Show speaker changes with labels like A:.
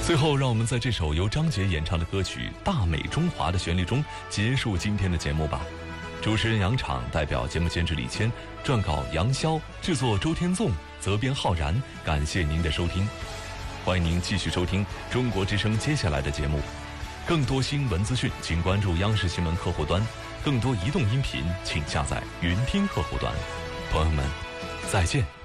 A: 最后，让我们在这首由张杰演唱的歌曲《大美中华》的旋律中结束今天的节目吧。主持人杨昶代表节目监制李谦，撰稿杨潇，制作周天纵，责编浩然。感谢您的收听，欢迎您继续收听中国之声接下来的节目。更多新闻资讯，请关注央视新闻客户端；更多移动音频，请下载云听客户端。朋友们，再见。